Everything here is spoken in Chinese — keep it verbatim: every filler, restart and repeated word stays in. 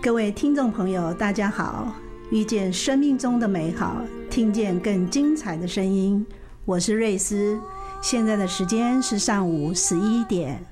各位听众朋友大家好，遇见生命中的美好，听见更精彩的声音，我是瑞斯。现在的时间是上午十一点。